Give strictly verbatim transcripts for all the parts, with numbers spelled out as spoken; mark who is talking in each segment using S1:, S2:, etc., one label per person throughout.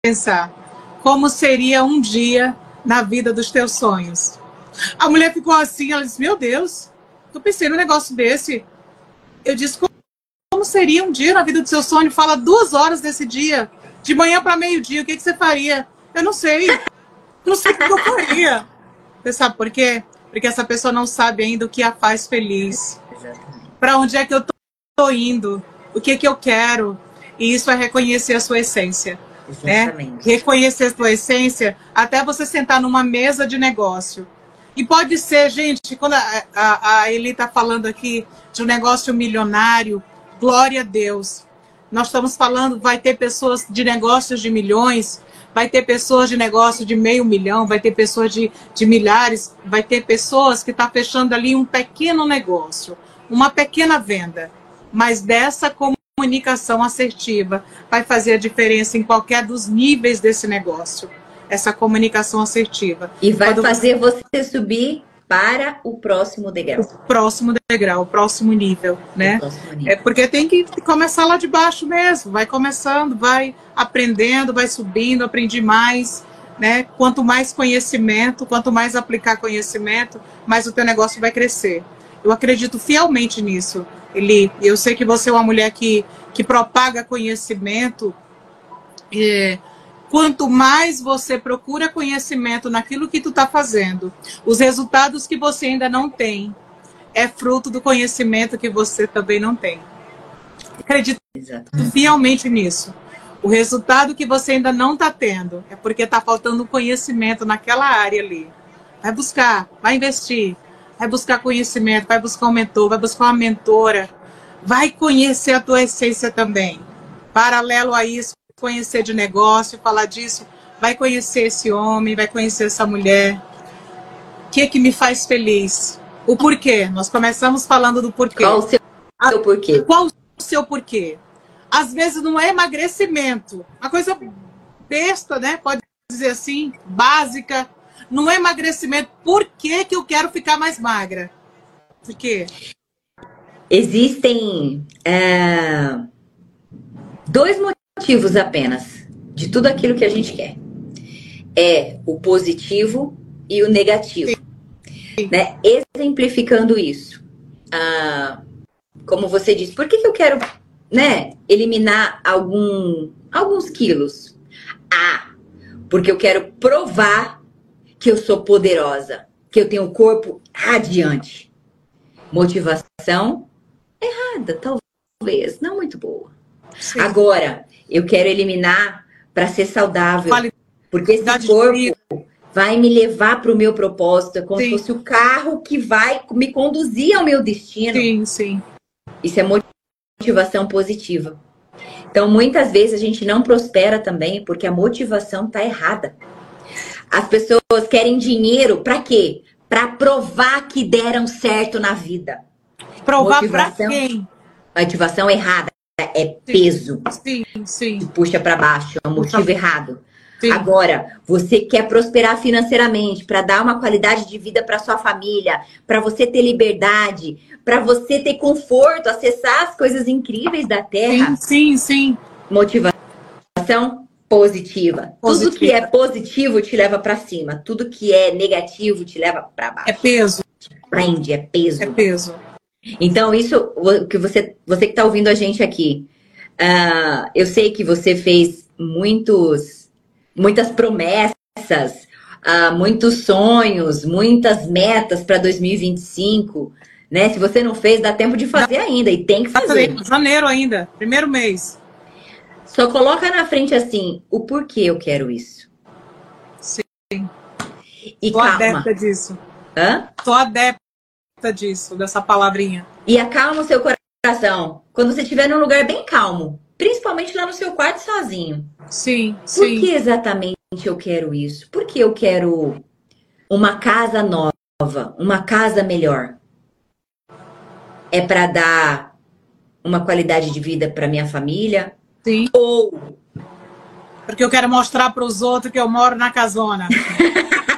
S1: pensar como seria um dia na vida dos teus sonhos. A mulher ficou assim, ela disse, meu Deus, eu pensei num negócio desse. Eu disse, como seria um dia na vida do seu sonho? Fala duas horas desse dia, de manhã para meio-dia, o que, que você faria? Eu não sei, eu não sei o que eu faria. Você sabe por quê? Porque essa pessoa não sabe ainda o que a faz feliz. Para onde é que eu tô indo? O que que eu quero? E isso é reconhecer a sua essência. Né? Reconhecer a sua essência até você sentar numa mesa de negócio. E pode ser, gente, quando a, a, a Eli está falando aqui de um negócio milionário, glória a Deus. Nós estamos falando, vai ter pessoas de negócios de milhões, vai ter pessoas de negócio de meio milhão, vai ter pessoas de, de milhares, vai ter pessoas que estão fechando ali um pequeno negócio, uma pequena venda. Mas dessa comunicação assertiva vai fazer a diferença em qualquer dos níveis desse negócio. Essa comunicação assertiva.
S2: E vai Quando fazer você... você subir para o próximo degrau.
S1: O próximo degrau, o próximo nível, né?
S2: Próximo nível.
S1: É porque tem que começar lá de baixo mesmo. Vai começando, vai aprendendo, vai subindo, aprendi mais, né? Quanto mais conhecimento, quanto mais aplicar conhecimento, mais o teu negócio vai crescer. Eu acredito fielmente nisso, Eli. Eu sei que você é uma mulher que, que propaga conhecimento. É, quanto mais você procura conhecimento naquilo que tu está fazendo, os resultados que você ainda não tem, é fruto do conhecimento que você também não tem. Acredito
S2: Exatamente.
S1: fielmente nisso. O resultado que você ainda não está tendo é porque está faltando conhecimento naquela área ali. Vai buscar, vai investir, vai buscar conhecimento, vai buscar um mentor, vai buscar uma mentora, vai conhecer a tua essência também. Paralelo a isso, conhecer de negócio, falar disso, vai conhecer esse homem, vai conhecer essa mulher. O que é que me faz feliz? O porquê. Nós começamos falando do porquê.
S2: Qual o seu,
S1: a,
S2: seu porquê?
S1: Qual o seu porquê? Às vezes não é emagrecimento. Uma coisa besta, né? Pode dizer assim, básica. Não é emagrecimento. Por que que eu quero ficar mais magra? Por quê?
S2: Existem é, dois motivos apenas de tudo aquilo que a gente quer. É o positivo e o negativo. Sim. Né? Exemplificando isso. Ah, como você disse, por que que eu quero, né, eliminar algum, alguns quilos? Ah, porque eu quero provar que eu sou poderosa, que eu tenho um corpo radiante. Motivação errada, talvez, não muito boa. Sim. Agora, eu quero eliminar para ser saudável, porque esse corpo vai me levar para o meu propósito, é como sim. se fosse o carro que vai me conduzir ao meu destino.
S1: Sim, sim.
S2: Isso é motivação positiva. Então, muitas vezes a gente não prospera também porque a motivação está errada. As pessoas querem dinheiro para quê? Para provar que deram certo na vida.
S1: Provar para quem?
S2: Motivação errada é
S1: sim.
S2: peso.
S1: Sim, sim.
S2: Que puxa para baixo, é um motivo
S1: puxa.
S2: errado.
S1: Sim.
S2: Agora, você quer prosperar financeiramente para dar uma qualidade de vida para sua família, para você ter liberdade, para você ter conforto, acessar as coisas incríveis da Terra.
S1: Sim, sim, sim.
S2: Motivação positiva.
S1: positiva.
S2: Tudo que é positivo te leva para cima. Tudo que é negativo te leva para baixo.
S1: É peso.
S2: Prende, é peso.
S1: É peso.
S2: Então, isso que você, você que está ouvindo a gente aqui, uh, eu sei que você fez muitos, muitas promessas, uh, muitos sonhos, muitas metas para dois mil e vinte e cinco, né? Se você não fez, dá tempo de fazer ainda e tem que fazer.
S1: Janeiro ainda, primeiro mês.
S2: Só coloca na frente assim, o porquê eu quero isso.
S1: Sim.
S2: E
S1: Tô
S2: calma.
S1: adepta disso.
S2: Hã?
S1: Tô adepta disso, dessa palavrinha.
S2: E acalma o seu coração. Quando você estiver num lugar bem calmo, principalmente lá no seu quarto sozinho.
S1: Sim,
S2: Por
S1: sim.
S2: que exatamente eu quero isso? Por que eu quero uma casa nova, uma casa melhor? É para dar uma qualidade de vida para minha família?
S1: Sim.
S2: Ou
S1: porque eu quero mostrar para os outros que eu moro na casona.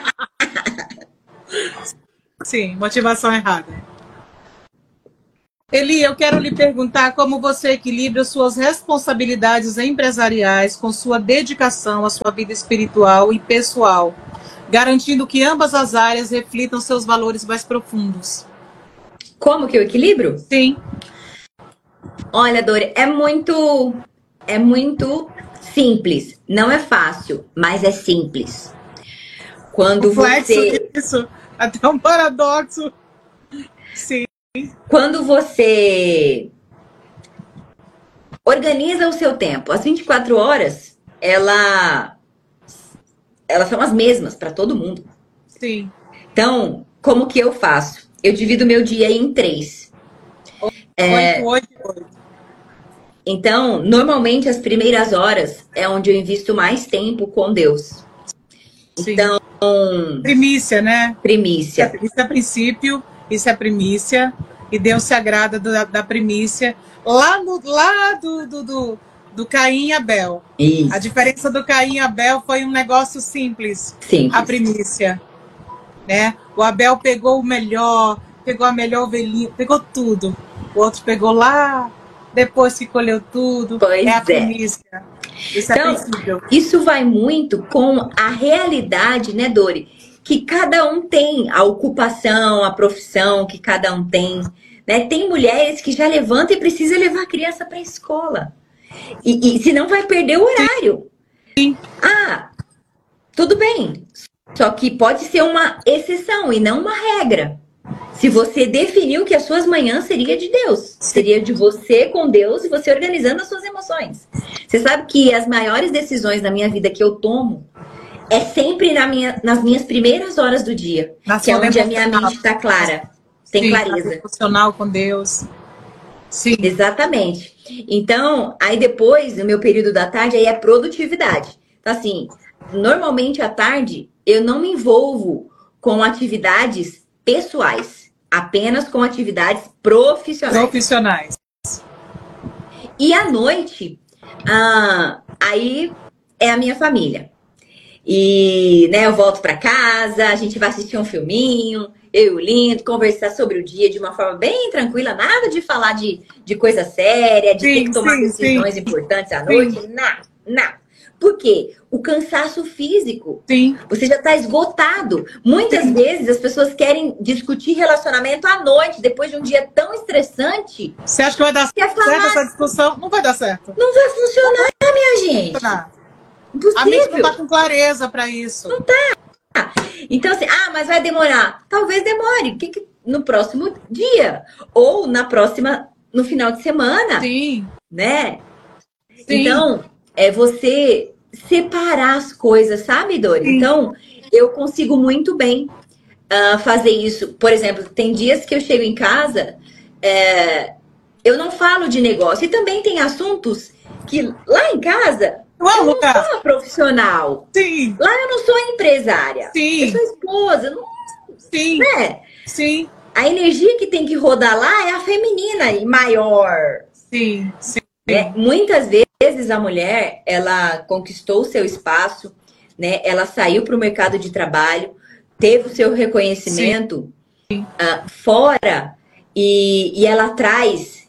S1: Sim, motivação errada. Eli, eu quero lhe perguntar como você equilibra suas responsabilidades empresariais com sua dedicação à sua vida espiritual e pessoal, garantindo que ambas as áreas reflitam seus valores mais profundos.
S2: Como que eu equilibro?
S1: Sim.
S2: Olha, Dori, é muito, é muito simples. Não é fácil, mas é simples. Quando
S1: Complexo
S2: você...
S1: isso, até um paradoxo. Sim.
S2: Quando você organiza o seu tempo, as vinte e quatro horas, ela, elas são as mesmas para todo mundo.
S1: Sim.
S2: Então, como que eu faço? Eu divido meu dia em três.
S1: Oito,
S2: É,
S1: oito, oito.
S2: Então, normalmente as primeiras horas é onde eu invisto mais tempo com Deus.
S1: Sim.
S2: Então,
S1: primícia, né?
S2: primícia.
S1: Isso é princípio, isso é primícia. E Deus se agrada da, da primícia. Lá, no, lá do, do, do, do Caim e Abel.
S2: Isso.
S1: A diferença do Caim e Abel foi um negócio simples.
S2: Simples.
S1: A primícia. Né? O Abel pegou o melhor, pegou a melhor ovelhinha, pegou tudo. O outro pegou lá, depois que colheu tudo.
S2: Pois
S1: é a
S2: é.
S1: primícia. Isso
S2: então,
S1: é princípio.
S2: Isso vai muito com a realidade, né, Dori? Que cada um tem, a ocupação, a profissão que cada um tem. Né? Tem mulheres que já levantam e precisa levar a criança para a escola. E, e senão vai perder o horário.
S1: Sim.
S2: Ah, tudo bem. Só que pode ser uma exceção e não uma regra. Se você definiu que as suas manhãs seria de Deus, seria de você com Deus e você organizando as suas emoções. Você sabe que as maiores decisões na minha vida que eu tomo é sempre na minha, nas minhas primeiras horas do dia,
S1: Na
S2: que é
S1: sua
S2: onde a minha
S1: emocional.
S2: mente está clara, tem
S1: Sim,
S2: clareza.
S1: emocional com Deus. Sim.
S2: Exatamente. Então, aí depois, no meu período da tarde, aí é produtividade. Então, assim, normalmente à tarde eu não me envolvo com atividades pessoais, apenas com atividades profissionais.
S1: Profissionais.
S2: E à noite, ah, aí é a minha família. E, né, eu volto para casa, a gente vai assistir um filminho, eu e o Lindo, conversar sobre o dia de uma forma bem tranquila, nada de falar de, de coisa séria, de
S1: Sim,
S2: ter que tomar
S1: sim,
S2: decisões
S1: sim.
S2: importantes à noite, não, não. Por quê? O cansaço físico.
S1: Sim.
S2: Você já está esgotado. Muitas
S1: Sim.
S2: vezes as pessoas querem discutir relacionamento à noite, depois de um dia tão estressante.
S1: Você acha que vai dar
S2: Quer
S1: certo
S2: falar?
S1: essa discussão? Não vai dar certo.
S2: Não vai funcionar, minha gente.
S1: Não. A mente não
S2: Impossível.
S1: está com clareza para isso.
S2: Não tá. Então, assim, ah, mas vai demorar. Talvez demore. Que que, no próximo dia. Ou na próxima, no final de semana.
S1: Sim.
S2: Né?
S1: Sim.
S2: Então, é você separar as coisas, sabe, Dori?
S1: Sim.
S2: Então, eu consigo muito bem uh, fazer isso. Por exemplo, tem dias que eu chego em casa, é, eu não falo de negócio. E também tem assuntos que lá em casa
S1: Não é um
S2: eu não
S1: lugar.
S2: sou uma profissional.
S1: Sim.
S2: Lá eu não sou empresária.
S1: Sim.
S2: Eu sou esposa. Não,
S1: Sim.
S2: né?
S1: Sim.
S2: A energia que tem que rodar lá é a feminina e maior.
S1: Sim. Sim.
S2: Né? Muitas vezes a mulher, ela conquistou o seu espaço, né? Ela saiu para o mercado de trabalho, teve o seu reconhecimento uh, fora e, e ela traz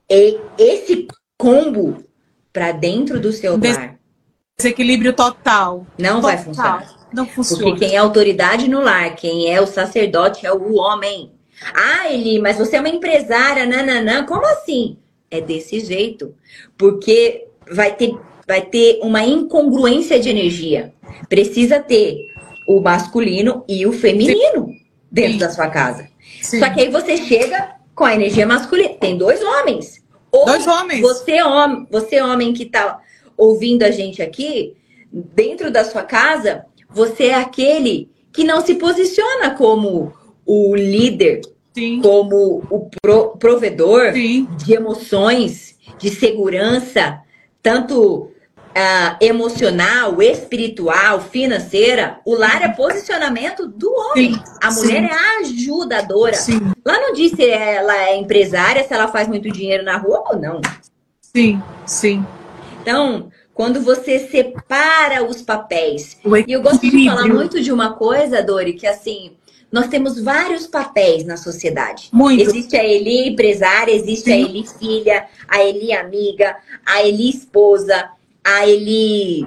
S2: esse combo para dentro do seu lar.
S1: Desequilíbrio total.
S2: Não
S1: total.
S2: vai funcionar.
S1: Não funciona.
S2: Porque quem é autoridade no lar, quem é o sacerdote é o homem. Ah, Eli, mas você é uma empresária, nananã. Como assim? É desse jeito. Porque vai ter, vai ter uma incongruência de energia. Precisa ter o masculino e o feminino Sim. dentro Sim. da sua casa. Sim. Só que aí você chega com a energia masculina. Tem dois homens. Ou
S1: dois homens.
S2: Você, homem, você, homem que tá ouvindo a gente aqui, dentro da sua casa, você é aquele que não se posiciona como o líder. Sim. Como o pro, provedor Sim. de emoções, de segurança, tanto uh, emocional, espiritual, financeira. O lar é posicionamento do homem. Sim. A mulher Sim. é a ajudadora. Sim. Lá não diz se ela é empresária, se ela faz muito dinheiro na rua ou não.
S1: Sim, sim.
S2: Então, quando você separa os papéis. E eu gosto de falar muito de uma coisa, Dori, que assim... nós temos vários papéis na sociedade.
S1: Muito.
S2: Existe a Eli empresária, existe Sim. a Eli filha, a Eli amiga, a Eli esposa, a Eli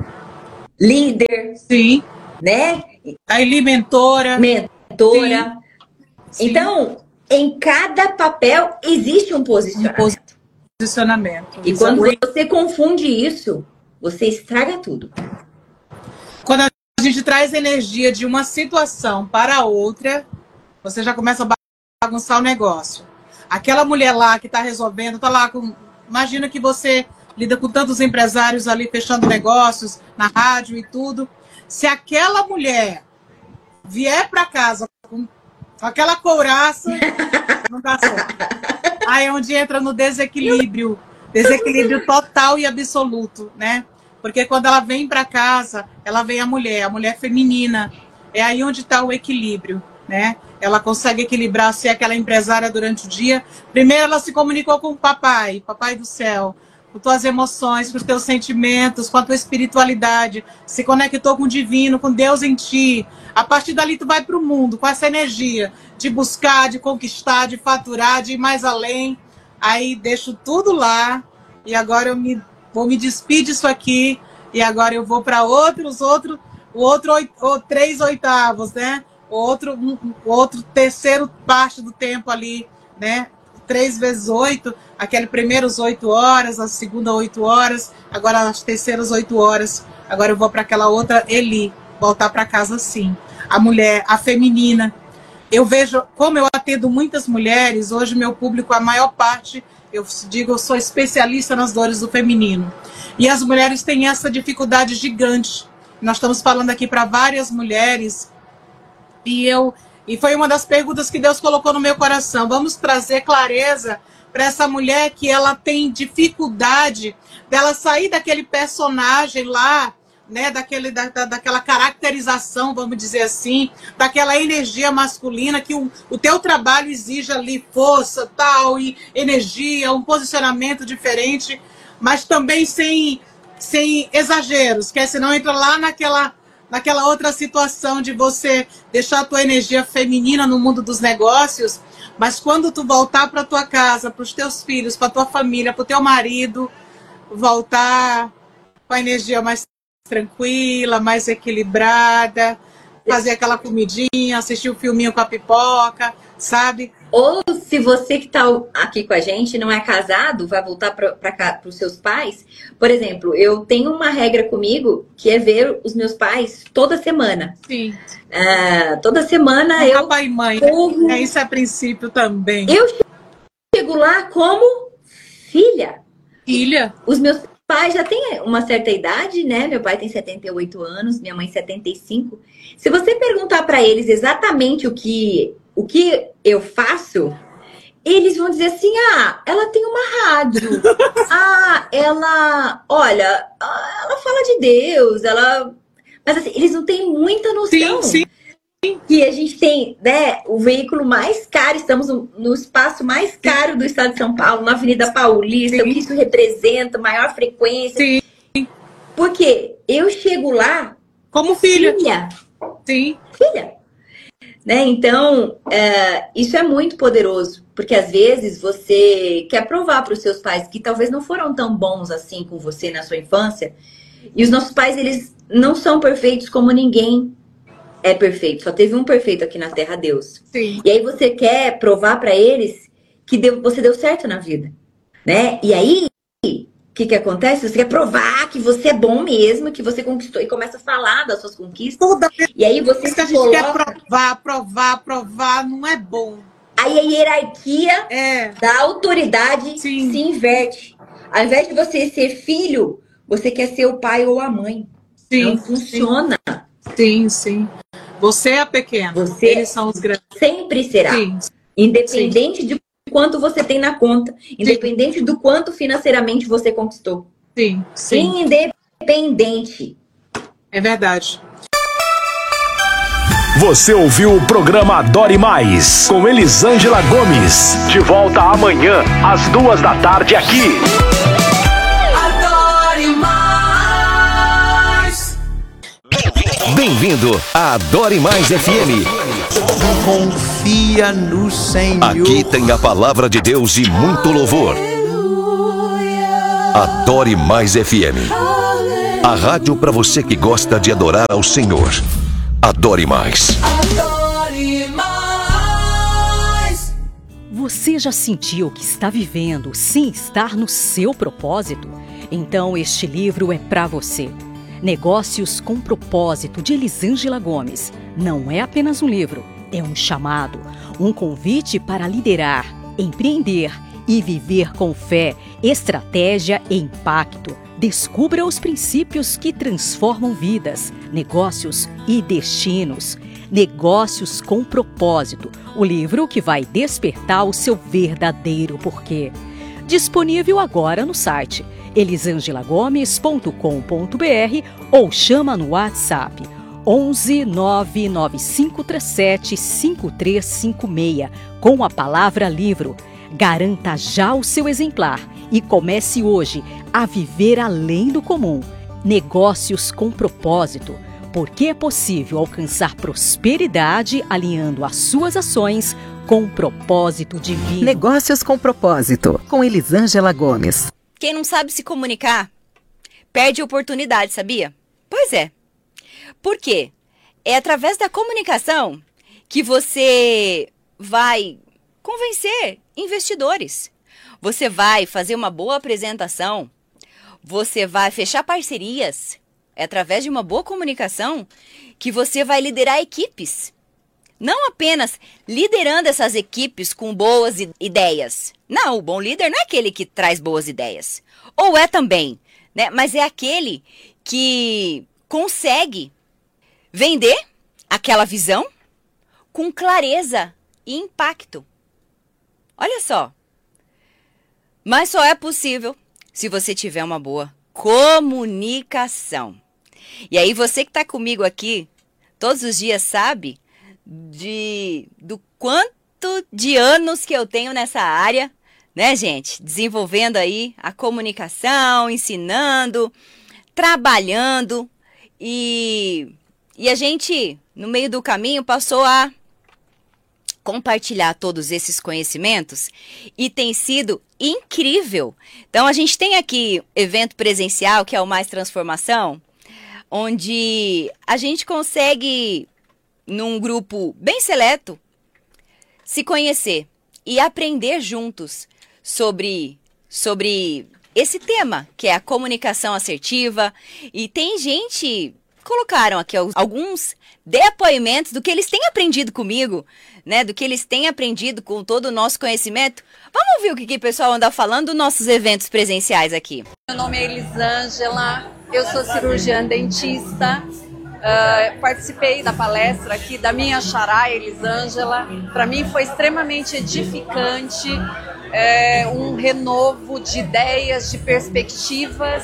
S2: líder.
S1: Sim.
S2: Né?
S1: A Eli mentora.
S2: Mentora. Sim. Então, em cada papel existe um posicionamento.
S1: Um posicionamento.
S2: E quando você confunde isso, você estraga tudo.
S1: Quando a gente traz energia de uma situação para outra, você já começa a bagunçar o negócio. Aquela mulher lá que está resolvendo, está lá com... Imagina que você lida com tantos empresários ali fechando negócios na rádio e tudo. Se aquela mulher vier para casa com aquela couraça, não dá certo. Aí é onde entra no desequilíbrio. Desequilíbrio total e absoluto, né? Porque quando ela vem para casa, ela vem a mulher, a mulher feminina. É aí onde está o equilíbrio, né? Ela consegue equilibrar, ser aquela empresária durante o dia. Primeiro ela se comunicou com o papai, papai do céu, com tuas emoções, com os teus sentimentos, com a tua espiritualidade. Se conectou com o divino, com Deus em ti. A partir dali tu vai para o mundo com essa energia de buscar, de conquistar, de faturar, de ir mais além. Aí deixo tudo lá e agora eu me... vou me despedir disso aqui e agora eu vou para outros, outro, o outro oito, três oitavos, né? O outro, um, outro terceiro parte do tempo ali, né? Três vezes oito, aquele primeiros oito horas, a segunda oito horas, agora as terceiras oito horas. Agora eu vou para aquela outra Eli, voltar para casa sim. A mulher, a feminina. Eu vejo, como eu atendo muitas mulheres, hoje meu público, a maior parte, eu digo, eu sou especialista nas dores do feminino. E as mulheres têm essa dificuldade gigante. Nós estamos falando aqui para várias mulheres. E, eu, e foi uma das perguntas que Deus colocou no meu coração. Vamos trazer clareza para essa mulher que ela tem dificuldade dela sair daquele personagem lá, né, daquele, da, da, daquela caracterização, vamos dizer assim, daquela energia masculina que o, o teu trabalho exige ali força, tal, e energia, um posicionamento diferente, mas também sem, sem exageros, que senão entra lá naquela, naquela outra situação de você deixar a tua energia feminina no mundo dos negócios, mas quando tu voltar para tua casa, para os teus filhos, para tua família, para o teu marido, voltar com a energia mais tranquila, mais equilibrada, fazer aquela comidinha, assistir o filminho com a pipoca, sabe?
S2: Ou se você que está aqui com a gente não é casado, vai voltar para os seus pais. Por exemplo, eu tenho uma regra comigo que é ver os meus pais toda semana.
S1: Sim.
S2: Uh, toda semana
S1: é
S2: eu...
S1: Papai e mãe, corro, é isso é princípio também.
S2: Eu chego lá como filha.
S1: Filha?
S2: Os meus pai já tem uma certa idade, né? Meu pai tem setenta e oito anos, minha mãe setenta e cinco. Se você perguntar para eles exatamente o que, o que eu faço, eles vão dizer assim, ah, ela tem uma rádio. Ah, ela, olha, ela fala de Deus, ela... Mas assim, eles não têm muita noção.
S1: Sim, sim.
S2: Que a gente tem, né, o veículo mais caro, estamos no, no espaço mais caro do estado de São Paulo, na Avenida Paulista, Sim. o que isso representa, maior frequência.
S1: Sim.
S2: Porque eu chego lá
S1: como filha.
S2: Filha.
S1: Sim.
S2: Filha. Né? Então, é, isso é muito poderoso, porque às vezes você quer provar para os seus pais que talvez não foram tão bons assim com você na sua infância, e os nossos pais, eles não são perfeitos como ninguém é perfeito, só teve um perfeito aqui na Terra, Deus.
S1: Sim.
S2: E aí você quer provar para eles que deu, você deu certo na vida, né? E aí, o que que acontece? Você quer provar que você é bom mesmo, que você conquistou e começa a falar das suas conquistas.
S1: Toda
S2: e aí você
S1: que a gente
S2: coloca...
S1: quer provar, provar, provar, não é bom.
S2: Aí a hierarquia
S1: é.
S2: da autoridade
S1: Sim.
S2: se inverte. Ao invés de você ser filho, você quer ser o pai ou a mãe.
S1: Sim.
S2: Não funciona.
S1: Sim, sim. Você é a pequena.
S2: Você
S1: Eles são os grandes.
S2: Sempre será.
S1: Sim.
S2: Independente
S1: Sim.
S2: de quanto você tem na conta. Independente Sim. do quanto financeiramente você conquistou.
S1: Sim, sim.
S2: Independente.
S1: É verdade.
S3: Você ouviu o programa Adore Mais, com Elisângela Gomes. De volta amanhã, às duas da tarde aqui. Adore Mais.
S4: Bem-vindo à Adore Mais F M.
S5: Confia no Senhor.
S4: Aqui tem a palavra de Deus e muito louvor. Adore Mais F M. A rádio para você que gosta de adorar ao Senhor. Adore Mais.
S6: Adore Mais.
S7: Você já sentiu que está vivendo sem estar no seu propósito? Então este livro é para você. Negócios com Propósito, de Elisângela Gomes. Não é apenas um livro, é um chamado, um convite para liderar, empreender e viver com fé, estratégia e impacto. Descubra os princípios que transformam vidas, negócios e destinos. Negócios com Propósito, o livro que vai despertar o seu verdadeiro porquê. Disponível agora no site elisangela gomes ponto com ponto b r ou chama no WhatsApp onze nove nove cinco três sete cinco três cinco seis com a palavra livro. Garanta já o seu exemplar e comece hoje a viver além do comum. Negócios com Propósito, porque é possível alcançar prosperidade alinhando as suas ações com o propósito divino.
S8: Negócios com Propósito, com Elisângela Gomes.
S9: Quem não sabe se comunicar, perde oportunidade, sabia? Pois é. Por quê? É através da comunicação que você vai convencer investidores. Você vai fazer uma boa apresentação. Você vai fechar parcerias. É através de uma boa comunicação que você vai liderar equipes. Não apenas liderando essas equipes com boas ideias. Não, o bom líder não é aquele que traz boas ideias. Ou é também, né? Mas é aquele que consegue vender aquela visão com clareza e impacto. Olha só. Mas só é possível se você tiver uma boa comunicação. E aí você que está comigo aqui todos os dias sabe de, do quanto de anos que eu tenho nessa área, né, gente? Desenvolvendo aí a comunicação, ensinando, trabalhando e, e a gente, no meio do caminho, passou a compartilhar todos esses conhecimentos e tem sido incrível. Então, a gente tem aqui evento presencial, que é o Mais Transformação, onde a gente consegue, num grupo bem seleto, se conhecer e aprender juntos sobre, sobre esse tema, que é a comunicação assertiva. E tem gente, colocaram aqui alguns depoimentos do que eles têm aprendido comigo, né? Do que eles têm aprendido com todo o nosso conhecimento. Vamos ouvir o que, que o pessoal anda falando dos nossos eventos presenciais aqui.
S10: Meu nome é Elisângela, eu sou cirurgiã dentista. Uh, participei da palestra aqui da minha xará, Elisângela. Para mim foi extremamente edificante, é, um renovo de ideias, de perspectivas,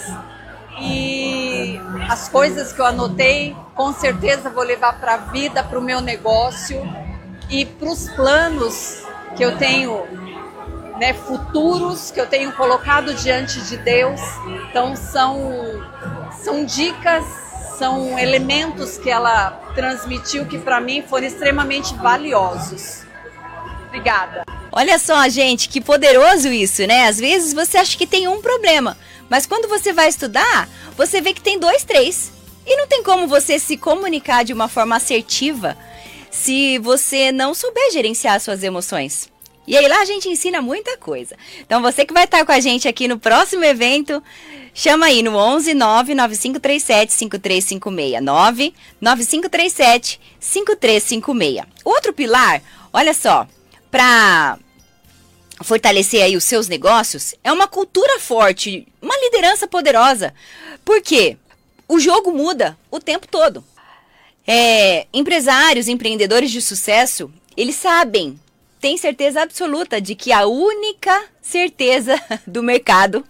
S10: e as coisas que eu anotei, com certeza vou levar para a vida, para o meu negócio e para os planos que eu tenho, né, futuros, que eu tenho colocado diante de Deus. Então são, são dicas, são elementos que ela transmitiu que para mim foram extremamente valiosos. Obrigada.
S9: Olha só, gente, que poderoso isso, né? Às vezes você acha que tem um problema, mas quando você vai estudar, você vê que tem dois, três. E não tem como você se comunicar de uma forma assertiva se você não souber gerenciar suas emoções. E aí lá a gente ensina muita coisa. Então você que vai estar com a gente aqui no próximo evento, chama aí no onze nove nove cinco três sete cinco três cinco seis, nove nove cinco três sete cinco três cinco seis. Outro pilar, olha só, para fortalecer aí os seus negócios, é uma cultura forte, uma liderança poderosa. Por quê? O jogo muda o tempo todo. É, empresários, empreendedores de sucesso, eles sabem, têm certeza absoluta de que a única certeza do mercado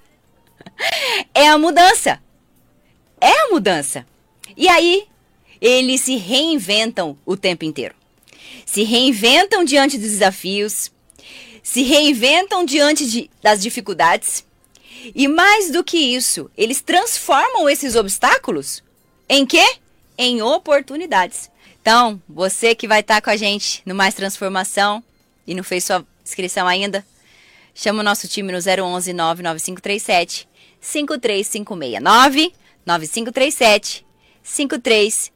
S9: é a mudança. É a mudança. E aí, eles se reinventam o tempo inteiro. Se reinventam diante dos desafios, se reinventam diante de, das dificuldades. E mais do que isso, eles transformam esses obstáculos em quê? em oportunidades. Então, você que vai estar com a gente no Mais Transformação e não fez sua inscrição ainda, chama o nosso time no zero onze, nove nove cinco três sete, cinco três cinco seis. nove nove cinco três sete, cinco três